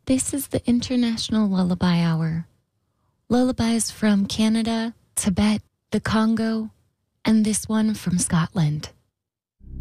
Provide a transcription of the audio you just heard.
This is the International Lullaby Hour. Lullabies from Canada, Tibet, the Congo, and this one from Scotland.